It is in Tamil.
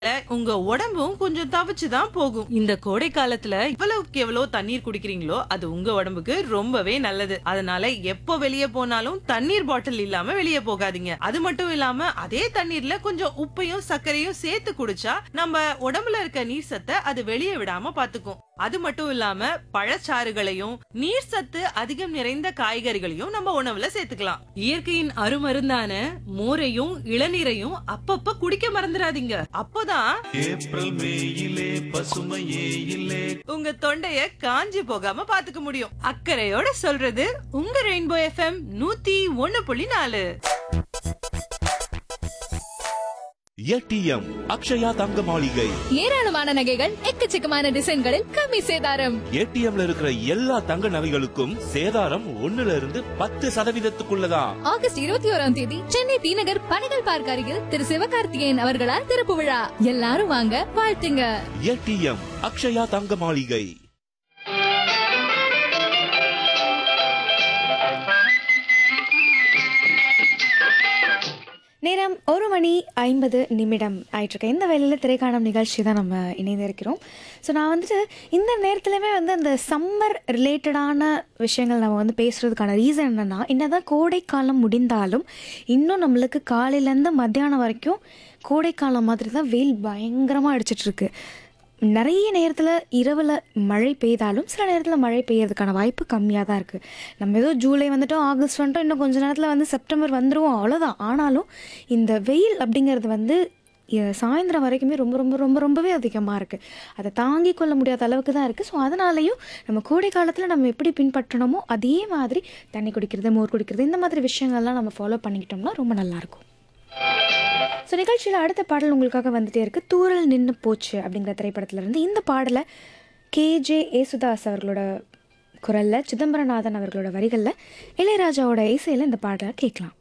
உங்க உடம்பும் கொஞ்சம் தவிச்சுதான் போகும். இந்த கோடை காலத்துல இவ்வளவுக்கு எவ்வளவு தண்ணீர் குடிக்கிறீங்களோ அது உங்க உடம்புக்கு ரொம்பவே நல்லது. அதனால எப்போ வெளியே போனாலும் தண்ணீர் பாட்டில் இல்லாம வெளியே போகாதீங்க. அது மட்டும் இல்லாம அதே தண்ணீர்ல கொஞ்சம் உப்பையும் சர்க்கரையும் சேர்த்து குடிச்சா நம்ம உடம்புல இருக்க நீர் சத்தை அது வெளியே விடாம பாத்துக்கும். அது மட்டும் இல்லாம பழச்சாறுகளையும் நீர் சத்து அதிகம் நிறைந்த காய்கறிகளையும் நம்ம உணவுல சேர்த்துக்கலாம். இயற்கையின் அருமருந்தான மோரையும் இளநீரையும் அப்பப்ப குடிக்க மறந்துடாதீங்க. அப்போதான் ஏப்ரல் மேயிலே பசுமையே இல்லே உங்க தொண்டைய காஞ்சி போகாம பாத்துக்க முடியும். அக்கறையோட சொல்றது உங்க ரெயின்போ எஃப்எம் 101.4. ஏடிஎம் அக்ஷயா தங்க மாளிகை. ஏராளமான நகைகள் எக்கச்சக்கமான டிசைன்களில் கம்மி சேதாரம். ஏடிஎம்ல இருக்கிற எல்லா தங்க நகைகளுக்கும் சேதாரம் 1% ஆகஸ்ட் 21 சென்னை தீநகர் பணிகள் பார்க் அருகில் திரு சிவகார்த்திகேயன் அவர்களால் திறப்பு விழா. எல்லாரும் வாங்க, வாழ்த்துங்க. ஏடிஎம் அக்ஷயா தங்க மாளிகை. நேரம் 1:50 ஆயிட்டிருக்கு. இந்த வேலையில் திரைக்காணும் நிகழ்ச்சி தான் நம்ம இணைந்திருக்கிறோம். ஸோ நான் வந்துட்டு இந்த நேரத்துலையுமே வந்து அந்த சம்மர் ரிலேட்டடான விஷயங்கள் நம்ம பேசுகிறதுக்கான ரீசன் என்னென்னா, என்னதான் கோடைக்காலம் முடிந்தாலும் இன்னும் நம்மளுக்கு காலையிலேருந்து மத்தியானம் வரைக்கும் கோடைக்காலம் மாதிரி தான் வெயில் பயங்கரமாக அடிச்சிட்ருக்கு. நிறைய நேரத்தில் இரவில் மழை பெய்தாலும் சில நேரத்தில் மழை பெய்யறதுக்கான வாய்ப்பு கம்மியாக தான் இருக்குது. நம்ம ஏதோ ஜூலை வந்துட்டோம், ஆகஸ்ட் வந்துட்டோம், இன்னும் கொஞ்சம் நேரத்தில் செப்டம்பர் வந்துடுவோம், அவ்வளோதான். ஆனாலும் இந்த வெயில் அப்படிங்கிறது சாயந்தரம் வரைக்குமே ரொம்ப ரொம்ப ரொம்ப ரொம்பவே அதிகமாக இருக்குது. அதை தாங்கி கொள்ள முடியாத அளவுக்கு தான் இருக்குது. ஸோ அதனாலையும் நம்ம கோடை காலத்தில் நம்ம எப்படி பின்பற்றணுமோ அதே மாதிரி தண்ணி குடிக்கிறது, மோர் குடிக்கிறது, இந்த மாதிரி விஷயங்கள்லாம் நம்ம ஃபாலோ பண்ணிக்கிட்டோம்னா ரொம்ப நல்லாயிருக்கும். ஸோ நிகழ்ச்சியில் அடுத்த பாடல் உங்களுக்காக வந்துட்டே இருக்குது. தூரல் நின்று போச்சு அப்படிங்கிற திரைப்படத்திலிருந்து. இந்த பாடலை KJ ஏசுதாஸ் அவர்களோட குரலில், சிதம்பரநாதன் அவர்களோட வரிகளில், இளையராஜாவோட இசையில் இந்த பாடலை கேட்கலாம்.